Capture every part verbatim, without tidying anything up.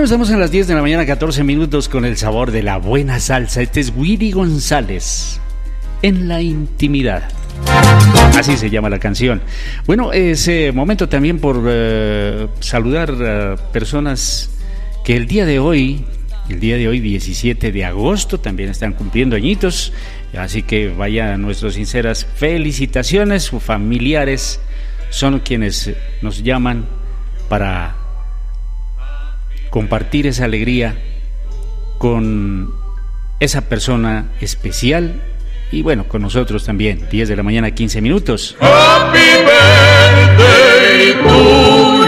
Bueno, estamos en las diez de la mañana, catorce minutos, con el sabor de la buena salsa. Este es Willy González, En la Intimidad. Así se llama la canción. Bueno, es eh, momento también por uh, saludar a personas que el día de hoy, el día de hoy, diecisiete de agosto, también están cumpliendo añitos. Así que vaya nuestras sinceras felicitaciones. Sus familiares son quienes nos llaman para compartir esa alegría con esa persona especial. Y bueno, con nosotros también, diez de la mañana, quince minutos. Happy birthday to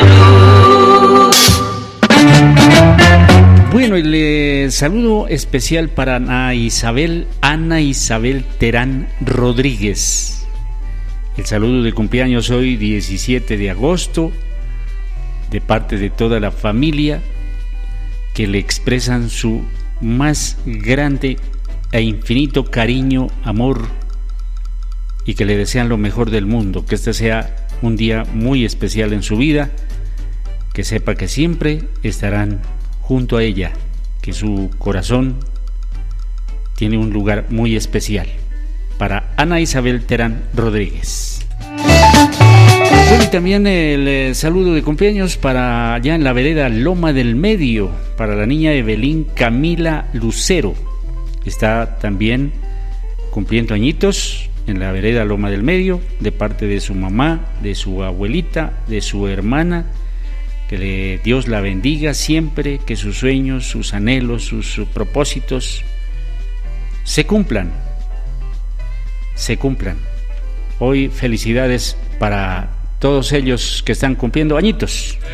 you. Bueno, el eh, saludo especial para Ana Isabel, Ana Isabel Terán Rodríguez. El saludo de cumpleaños hoy, diecisiete de agosto, de parte de toda la familia, que le expresan su más grande e infinito cariño, amor, y que le desean lo mejor del mundo, que este sea un día muy especial en su vida, que sepa que siempre estarán junto a ella, que su corazón tiene un lugar muy especial. Para Ana Isabel Terán Rodríguez. Bueno, y también el eh, saludo de cumpleaños para allá en la vereda Loma del Medio, para la niña Evelyn Camila Lucero. Está también cumpliendo añitos en la vereda Loma del Medio, de parte de su mamá, de su abuelita, de su hermana. Que le, Dios la bendiga siempre, que sus sueños, sus anhelos, sus, sus propósitos se cumplan, se cumplan. Hoy felicidades para todos ellos que están cumpliendo añitos.